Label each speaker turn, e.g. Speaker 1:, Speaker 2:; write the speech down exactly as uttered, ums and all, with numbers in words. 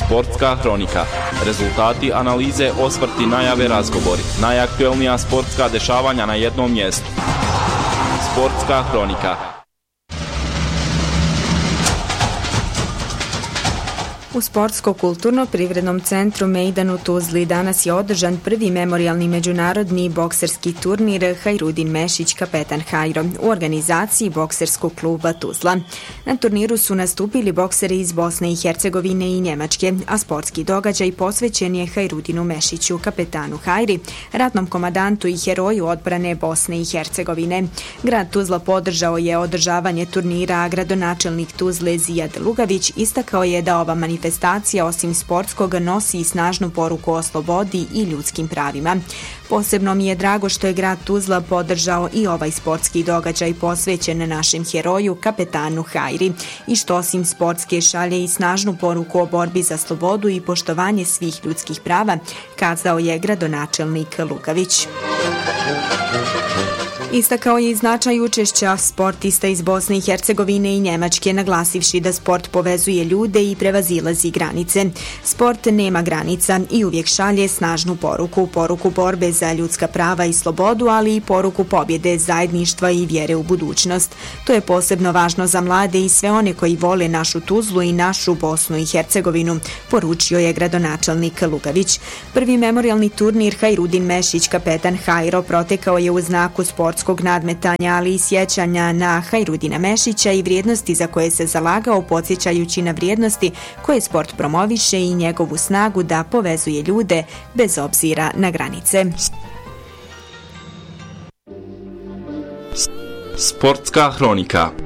Speaker 1: Sportska hronika. Rezultati, analize, osvrti, najave, razgovori. Najaktuelnija sportska dešavanja na jednom mjestu. Sportska hronika.
Speaker 2: U Sportsko-kulturno-privrednom centru Mejdan u Tuzli danas je održan prvi memorijalni međunarodni bokserski turnir Hajrudin Mešić kapetan Hajro u organizaciji bokserskog kluba Tuzla. Na turniru su nastupili bokseri iz Bosne i Hercegovine i Njemačke, a sportski događaj posvećen je Hajrudinu Mešiću, kapetanu Hajri, ratnom komandantu i heroju odbrane Bosne i Hercegovine. Grad Tuzla podržao je održavanje turnira, a gradonačelnik Tuzle Zijad Lugavić istakao je da ova manifestacija Manifestacija osim sportskog nosi i snažnu poruku o slobodi i ljudskim pravima. Posebno mi je drago što je grad Tuzla podržao i ovaj sportski događaj posvećen našem heroju, kapetanu Hajri, i što osim sportske šalje i snažnu poruku o borbi za slobodu i poštovanje svih ljudskih prava, kazao je gradonačelnik Lugavić. Istakao je i značaj učešća sportista iz Bosne i Hercegovine i Njemačke, naglasivši da sport povezuje ljude i prevazilazi granice. Sport nema granica i uvijek šalje snažnu poruku, poruku borbe za ljudska prava i slobodu, ali i poruku pobjede, zajedništva i vjere u budućnost. To je posebno važno za mlade i sve one koji vole našu Tuzlu i našu Bosnu i Hercegovinu, poručio je gradonačelnik Lugavić. Prvi memorijalni turnir Hajrudin Mešić kapetan Hajro protekao je u znaku sportskog nadmetanja, ali i sjećanja na Hajrudina Mešića i vrijednosti za koje se zalagao, podsjećajući na vrijednosti koje sport promoviše i njegovu snagu da povezuje ljude bez obzira na granice.
Speaker 1: Sportska hronika.